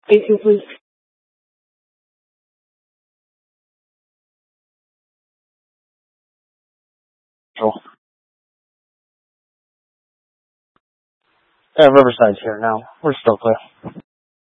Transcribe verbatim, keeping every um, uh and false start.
eighteen, please. Cool. Yeah, Riverside's here now. We're still clear.